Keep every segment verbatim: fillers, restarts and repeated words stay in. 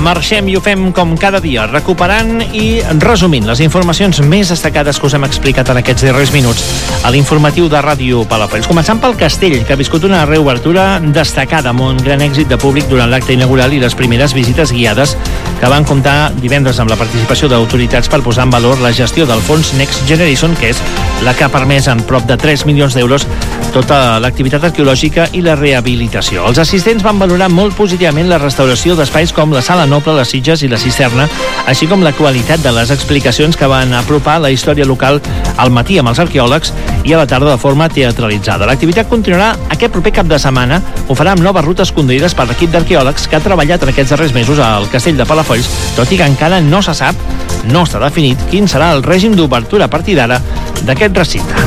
Marxem i ho fem com cada dia, recuperant i resumint les informacions més destacades que us hem explicat en aquests darrers minuts a l'informatiu de Ràdio Palafolls. Començant pel Castell, que ha viscut una reobertura destacada amb un gran èxit de públic durant l'acte inaugural i les primeres visites guiades que van comptar divendres amb la participació d'autoritats per posar en valor la gestió del fons Next Generation, que és la que ha permès en prop de tres milions d'euros tota l'activitat arqueològica i la rehabilitació. Els assistents van valorar molt positivament la restauració d'espais com la Sala Noble, les Sitges i la Cisterna, així com la qualitat de les explicacions que van apropar la història local al matí amb els arqueòlegs i a la tarda de forma teatralitzada. L'activitat continuarà aquest proper cap de setmana. Ho farà amb noves rutes conduïdes per l'equip d'arqueòlegs que ha treballat en aquests darrers mesos al Castell de Palafolls, tot i que encara no se sap, no està definit, quin serà el règim d'obertura a partir d'ara d'aquest recinte.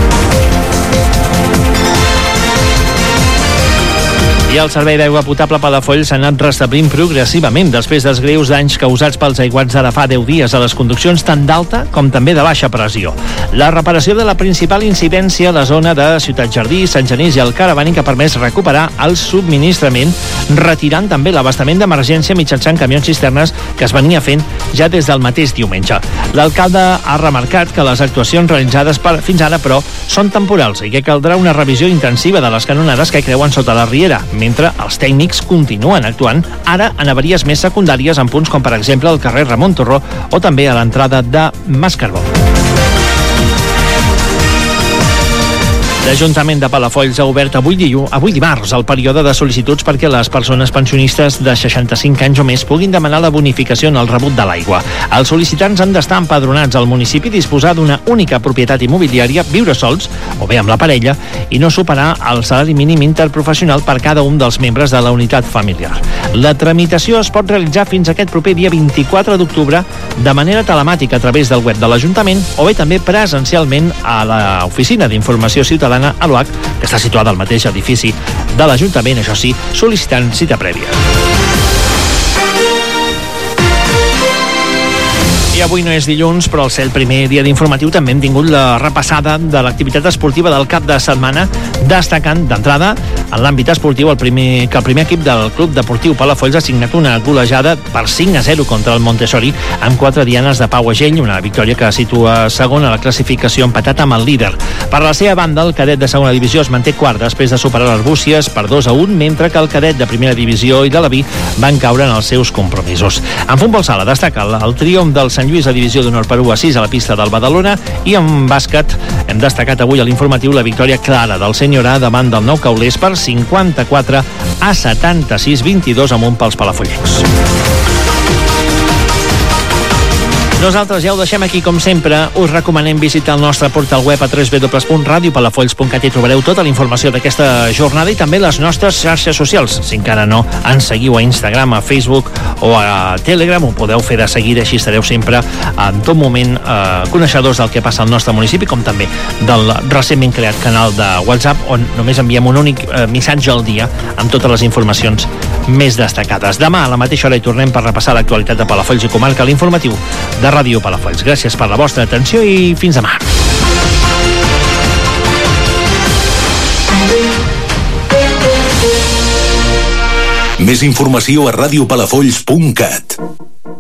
I el servei d'aigua potable a Palafolls s'ha anat restablint progressivament després dels greus danys causats pels aiguats d'ara fa deu dies a les conduccions tant d'alta com també de baixa pressió. La reparació de la principal incidència a la zona de Ciutat Jardí, Sant Genís i el Caravani, que ha permès recuperar el subministrament, retirant també l'abastament d'emergència mitjançant camions cisternes que es venia fent ja des del mateix diumenge. L'alcalde ha remarcat que les actuacions realitzades per, fins ara, però, són temporals i que caldrà una revisió intensiva de les canonades que creuen sota la riera, mentre els tècnics continuen actuant ara en avaries més secundàries en punts com per exemple el carrer Ramon Torró o també a l'entrada de Mascarbó. L'Ajuntament de Palafolls ha obert avui, diu, avui dimarts el període de sol·licituds perquè les persones pensionistes de seixanta-cinc anys o més puguin demanar la bonificació en el rebut de l'aigua. Els sol·licitants han d'estar empadronats al municipi, disposar d'una única propietat immobiliària, viure sols o bé amb la parella i no superar el salari mínim interprofessional per cada un dels membres de la unitat familiar. La tramitació es pot realitzar fins aquest proper dia vint-i-quatre d'octubre de manera telemàtica a través del web de l'Ajuntament o bé també presencialment a l'Oficina d'Informació Ciutadana a l'O H, que està situada al mateix edifici de l'Ajuntament, això sí, sol·licitant cita prèvia. I avui no és dilluns, però al ser el primer dia d'informatiu també hem tingut la repassada de l'activitat esportiva del cap de setmana, destacant d'entrada en l'àmbit esportiu el primer, que el primer equip del Club Deportiu Palafolls ha signat una golejada per cinc a zero contra el Montessori amb quatre dianes de Pau Agell, una victòria que situa segon a la classificació empatat amb el líder. Per la seva banda, el cadet de segona divisió es manté quart després de superar l'Arbúcies per dos a un, mentre que el cadet de primera divisió i de la B van caure en els seus compromisos. En futbol sala destaca el, el triomf del Sant Lluís a divisió d'honor per u a sis a la pista del Badalona i en bàsquet hem destacat avui a l'informatiu la victòria clara del Sènior A davant del Nou Caulers per cinquanta-quatre a setanta-sis vint-i-dos amunt pels palafollencs. Nosaltres ja ho deixem aquí com sempre. Us recomanem visitar el nostre portal web a w w w punt radio palafolls punt cat i trobareu tota la informació d'aquesta jornada i també les nostres xarxes socials. Si encara no ens seguiu a Instagram, a Facebook o a Telegram, ho podeu fer de seguida, així estareu sempre en tot moment eh, coneixedors del que passa al nostre municipi, com també del recentment creat canal de WhatsApp on només enviem un únic eh, missatge al dia amb totes les informacions més destacades. Demà a la mateixa hora hi tornem per repassar l'actualitat de Palafolls i comarca, l'informatiu de Ràdio Palafolls. Gràcies per la vostra atenció i fins demà. Més informació a radiopalafolls punt cat.